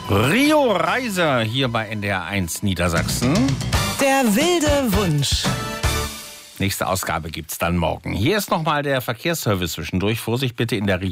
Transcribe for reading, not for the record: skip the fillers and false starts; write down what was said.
Rio Reiser hier bei NDR 1 Niedersachsen. Der wilde Wunsch. Nächste Ausgabe gibt's dann morgen. Hier ist nochmal der Verkehrsservice zwischendurch. Vorsicht bitte in der Region.